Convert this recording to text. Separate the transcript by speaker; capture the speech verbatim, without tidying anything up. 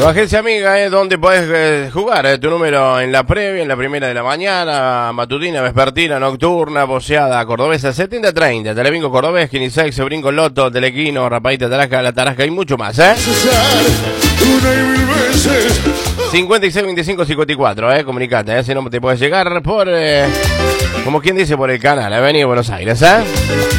Speaker 1: Tu agencia amiga es donde podés eh, jugar eh, tu número en la previa, en la primera de la mañana, matutina, vespertina, nocturna, boceada, cordobesa, setenta treinta, Telebingo Cordobés, Quinisex, Brinco Loto, Telequino, Rapadita, Tarasca, La Tarasca y mucho más, ¿eh? cincuenta y seis veinticinco cincuenta y cuatro, ¿eh? Comunicate, ¿eh? Si no te puedes llegar por, eh, como quien dice, por el canal, ¿eh? Vení a Buenos Aires, ¿eh?